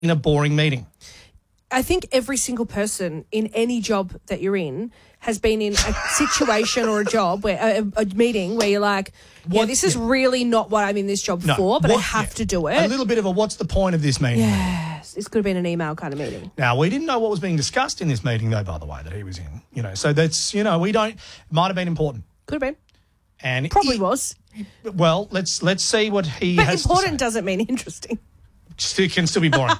in a boring meeting? I think every single person in any job that you're in has been in a situation or a job where a meeting where you're like, this is really not what I'm in this job for, but I have to do it. A little bit of a what's the point of this meeting? Yes, this could have been an email kind of meeting. Now, we didn't know what was being discussed in this meeting, though, by the way, that he was in. So that's, we don't, might have been important. Could have been. And probably was. Well, let's see what he has to say. But important doesn't mean interesting. It can still be boring.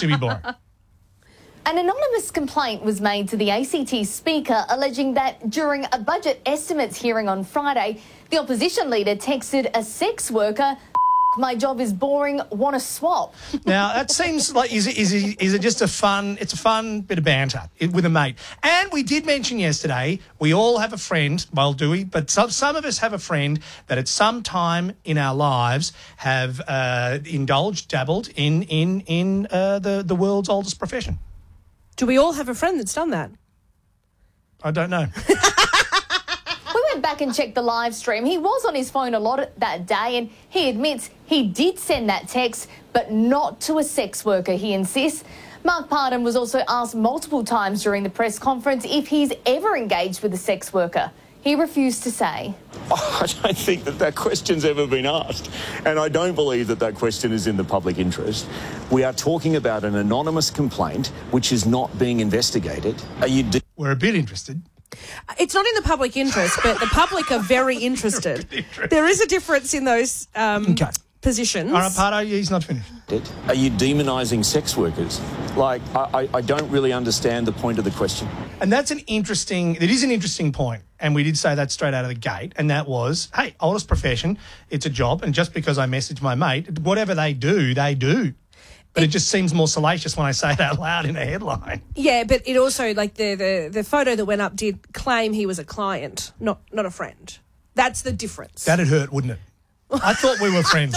An anonymous complaint was made to the ACT Speaker alleging that during a budget estimates hearing on Friday, the opposition leader texted a sex worker, "My job is boring, want to swap." Now, that seems like, is it just it's a fun bit of banter with a mate. And we did mention yesterday, we all have a friend, well, do we? But some of us have a friend that at some time in our lives have dabbled in the world's oldest profession. Do we all have a friend that's done that? I don't know. We went back and checked the live stream. He was on his phone a lot that day and he admits he did send that text, but not to a sex worker, he insists. Mark Pardon was also asked multiple times during the press conference if he's ever engaged with a sex worker. He refused to say. I don't think that question's ever been asked, and I don't believe that question is in the public interest. We are talking about an anonymous complaint which is not being investigated. We're a bit interested. It's not in the public interest, but the public are very interested. There is a difference in those positions. All right, Pardo, he's not finished. Are you demonising sex workers? I don't really understand the point of the question. And it is an interesting point. And we did say that straight out of the gate. And that was, hey, oldest profession, it's a job. And just because I message my mate, whatever they do, they do. But it just seems more salacious when I say it out loud in a headline. Yeah, but it also, like, the photo that went up did claim he was a client, not a friend. That's the difference. That'd hurt, wouldn't it? I thought we were friends.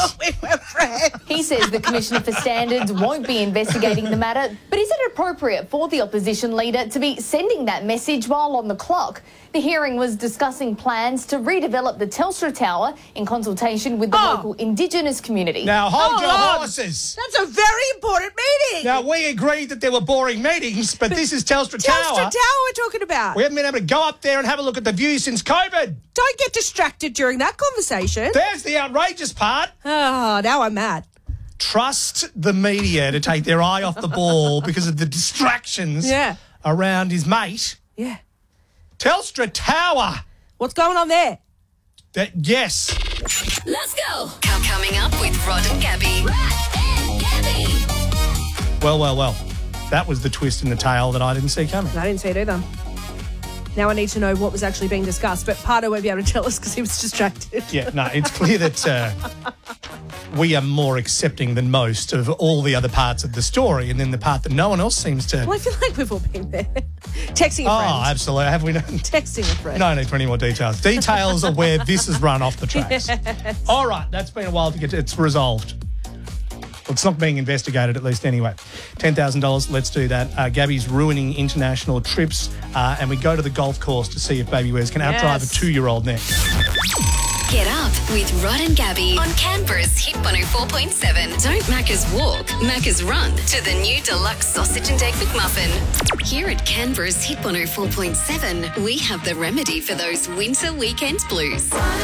He says the Commissioner for Standards won't be investigating the matter, but is it appropriate for the opposition leader to be sending that message while on the clock? The hearing was discussing plans to redevelop the Telstra Tower in consultation with the local Indigenous community. Now, hold your horses. That's a very important meeting. Now, we agreed that there were boring meetings, but this is Telstra Tower. Telstra Tower we're talking about. We haven't been able to go up there and have a look at the view since COVID. Don't get distracted during that conversation. There's the outrageous part. Oh, now I'm mad. Trust the media to take their eye off the ball because of the distractions around his mate. Yeah. Telstra Tower. What's going on there? Yes. Let's go. Coming up with Rod and Gabby. Rod and Gabby. Well. That was the twist in the tale that I didn't see coming. I didn't see it either. Now I need to know what was actually being discussed, but Pardo won't be able to tell us because he was distracted. Yeah, no, it's clear that we are more accepting than most of all the other parts of the story, and then the part that no one else seems to... Well, I feel like we've all been there. Texting a friend. Oh, absolutely. Have we not? Texting a friend. No need for any more details. Details are where this has run off the tracks. Yes. All right, that's been a while to get to. It's resolved. Well, it's not being investigated, at least anyway. $10,000, let's do that. Gabby's ruining international trips, and we go to the golf course to see if Baby Wes can outdrive a 2-year-old next. Get up with Rod and Gabby on Canberra's Hit 104.7. Don't Macca's walk, Macca's run to the new deluxe sausage and egg McMuffin. Here at Canberra's Hit 104.7, we have the remedy for those winter weekend blues.